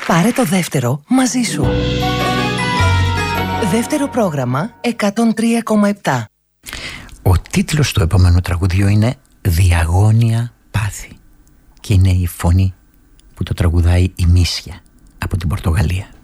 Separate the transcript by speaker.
Speaker 1: Πάρε το δεύτερο μαζί σου. Δεύτερο πρόγραμμα 103,7.
Speaker 2: Ο τίτλος του επόμενου τραγουδιού είναι «Διαγώνια πάθη» και είναι η φωνή που το τραγουδάει η Μίσια από την Πορτογαλία.